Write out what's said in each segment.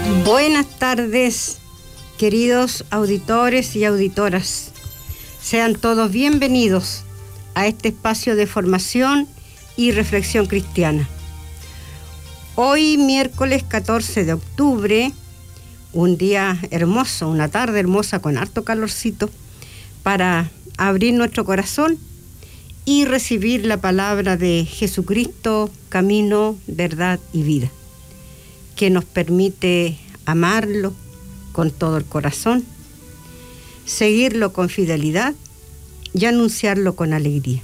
Buenas tardes, queridos auditores y auditoras. Sean todos bienvenidos a este espacio de formación y reflexión cristiana. Hoy, miércoles 14 de octubre, un día hermoso, una tarde hermosa con harto calorcito, para abrir nuestro corazón y recibir la palabra de Jesucristo, camino, verdad y vida, que nos permite amarlo con todo el corazón, seguirlo con fidelidad y anunciarlo con alegría.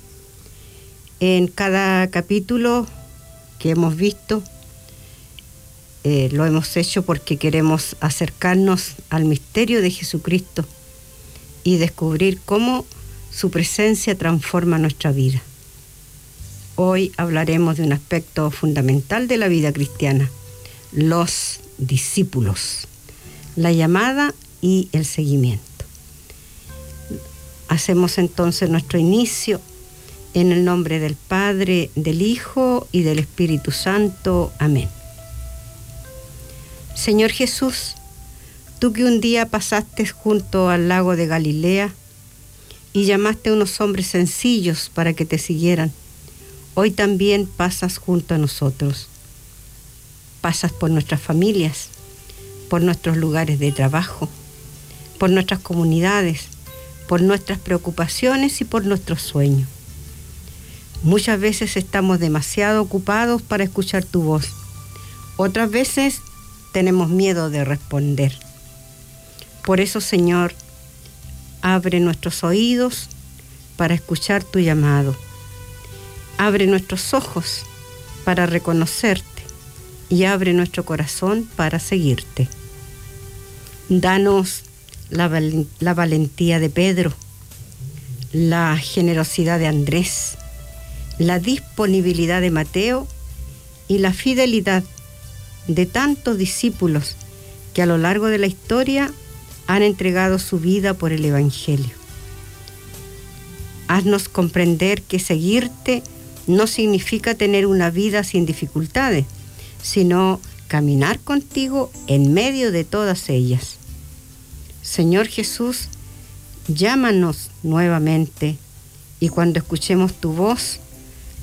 En cada capítulo que hemos visto, lo hemos hecho porque queremos acercarnos al misterio de Jesucristo y descubrir cómo su presencia transforma nuestra vida. Hoy hablaremos de un aspecto fundamental de la vida cristiana: los discípulos, la llamada y el seguimiento. Hacemos entonces nuestro inicio en el nombre del Padre, del Hijo y del Espíritu Santo. Amén. Señor Jesús, tú que un día pasaste junto al lago de Galilea y llamaste a unos hombres sencillos para que te siguieran, hoy también pasas junto a nosotros. Pasas por nuestras familias, por nuestros lugares de trabajo, por nuestras comunidades, por nuestras preocupaciones y por nuestros sueños. Muchas veces estamos demasiado ocupados para escuchar tu voz. Otras veces tenemos miedo de responder. Por eso, Señor, abre nuestros oídos para escuchar tu llamado. Abre nuestros ojos para reconocerte y abre nuestro corazón para seguirte. Danos la valentía de Pedro, la generosidad de Andrés, la disponibilidad de Mateo y la fidelidad de tantos discípulos que a lo largo de la historia han entregado su vida por el Evangelio. Haznos comprender que seguirte no significa tener una vida sin dificultades, sino caminar contigo en medio de todas ellas. Señor Jesús, llámanos nuevamente y cuando escuchemos tu voz,